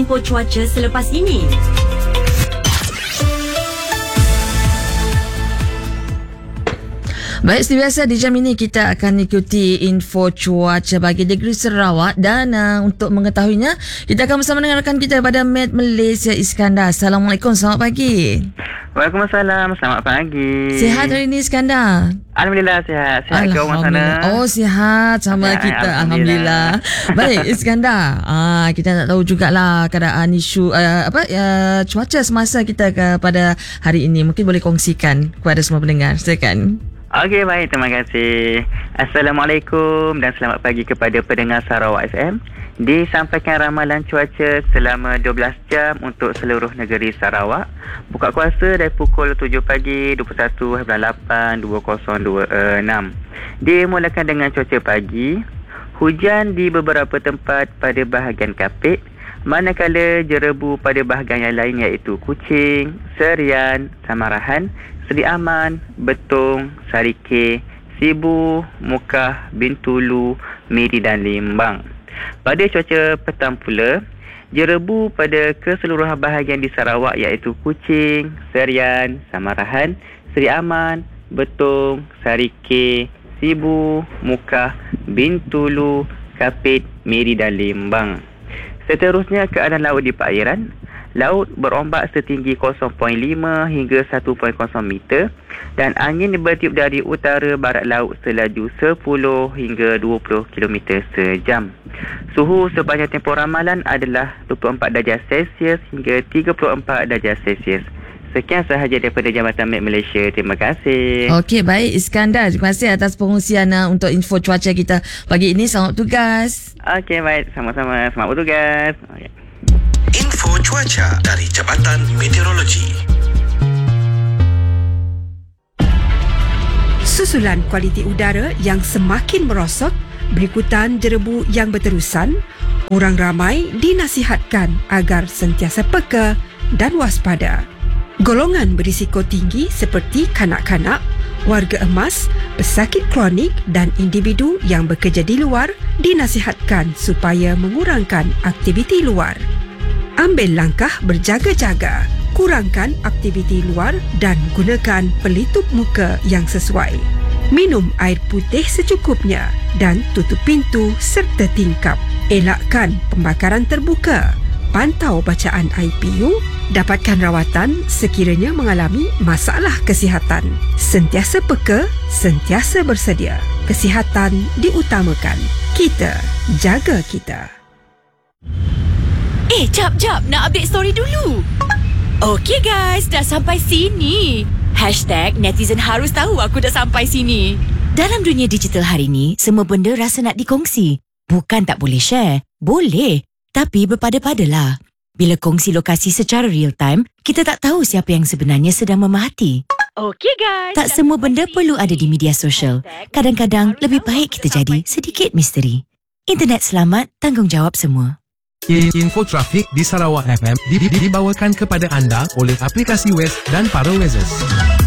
info cuaca selepas ini. Baik, seperti biasa di jam ini kita akan ikuti info cuaca bagi negeri Sarawak dan untuk mengetahuinya kita akan bersama dengan rakan kita pada Met Malaysia Iskandar. Assalamualaikum, selamat pagi. Waalaikumsalam, selamat pagi. Sihat hari ini Iskandar? Alhamdulillah sihat. Sihat ke orang sana? Oh, sihat sama ya, kita. Alhamdulillah. Baik Iskandar, kita nak tahu jugalah keadaan isu cuaca semasa kita pada hari ini. Mungkin boleh kongsikan kepada semua pendengar. Silakan. Okey, baik, terima kasih. Assalamualaikum dan selamat pagi kepada pendengar Sarawak FM. Disampaikan ramalan cuaca selama 12 jam untuk seluruh negeri Sarawak. Buka kuasa dari pukul 7 pagi 21.8 2026. Dimulakan dengan cuaca pagi. Hujan di beberapa tempat pada bahagian Kapit, manakala jerebu pada bahagian yang lain iaitu Kuching, Serian, Samarahan, Seri Aman, Betong, Sarike, Sibu, Mukah, Bintulu, Miri dan Limbang. Pada cuaca petang pula, jerebu pada keseluruhan bahagian di Sarawak iaitu Kuching, Serian, Samarahan, Seri Aman, Betong, Sarike, Sibu, Mukah, Bintulu, Kapit, Miri dan Limbang. Seterusnya keadaan laut di perairan. Laut berombak setinggi 0.5 hingga 1.0 meter dan angin bertiup dari utara barat laut selaju 10 hingga 20 km sejam. Suhu sepanjang tempoh ramalan adalah 24 darjah Celsius hingga 34 darjah Celsius. Sekian sahaja daripada Jabatan Met Malaysia. Terima kasih. Okey, baik Iskandar. Terima kasih atas pengungsian untuk info cuaca kita pagi ini. Selamat bertugas. Okey, baik. Sama-sama. Selamat bertugas. Okay. Info cuaca dari Jabatan Meteorologi. Susulan kualiti udara yang semakin merosot berikutan jerebu yang berterusan, orang ramai dinasihatkan agar sentiasa peka dan waspada. Golongan berisiko tinggi seperti kanak-kanak, warga emas, pesakit kronik dan individu yang bekerja di luar dinasihatkan supaya mengurangkan aktiviti luar. Ambil langkah berjaga-jaga, kurangkan aktiviti luar dan gunakan pelitup muka yang sesuai. Minum air putih secukupnya dan tutup pintu serta tingkap. Elakkan pembakaran terbuka. Pantau bacaan IPU, dapatkan rawatan sekiranya mengalami masalah kesihatan. Sentiasa peka, sentiasa bersedia. Kesihatan diutamakan. Kita jaga kita. Jap, nak update story dulu. Okey guys, dah sampai sini. #netizen harus tahu aku dah sampai sini. Dalam dunia digital hari ni, semua benda rasa nak dikongsi. Bukan tak boleh share. Boleh. Tapi berpada-padalah. Bila kongsi lokasi secara real time, kita tak tahu siapa yang sebenarnya sedang memerhati. Okey guys. Tak semua benda perlu ada di media sosial. Kadang-kadang lebih baik kita jadi sedikit misteri. Internet selamat, tanggungjawab semua. Info trafik di Sarawak FM dibawakan kepada anda oleh aplikasi Waze dan para Wazers.